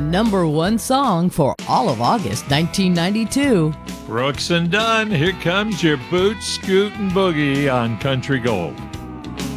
#1 song for all of August 1992. Brooks and Dunn, here comes your boot scootin' boogie on Country Gold.